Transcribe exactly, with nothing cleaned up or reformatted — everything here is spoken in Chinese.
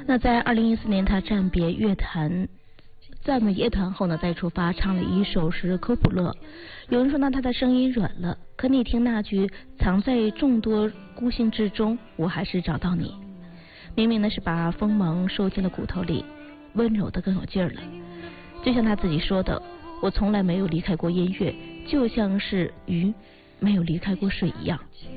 那在二零一四年，他暂别乐坛。赞美乐团后呢，再出发唱了一首是《科普勒》。有人说呢，他的声音软了，可你听那句“藏在众多孤星之中，我还是找到你”，明明呢是把锋芒收进了骨头里，温柔的更有劲儿了。就像他自己说的：“我从来没有离开过音乐，就像是鱼没有离开过水一样。”